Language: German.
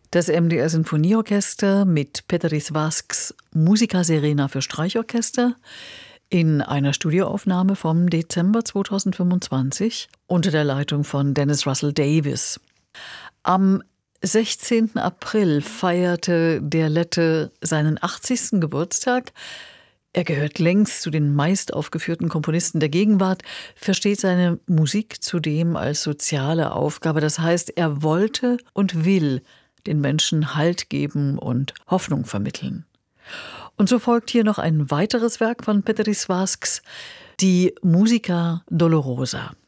Das MDR Sinfonieorchester mit Peteris Vasks Musica Serena für Streichorchester in einer Studioaufnahme vom Dezember 2025 unter der Leitung von Dennis Russell Davies. Am 16. April feierte der Lette seinen 80. Geburtstag. Er gehört längst zu den meist aufgeführten Komponisten der Gegenwart, versteht seine Musik zudem als soziale Aufgabe. Das heißt, er wollte und will den Menschen Halt geben und Hoffnung vermitteln. Und so folgt hier noch ein weiteres Werk von Peteris Vasks, die Musica Dolorosa.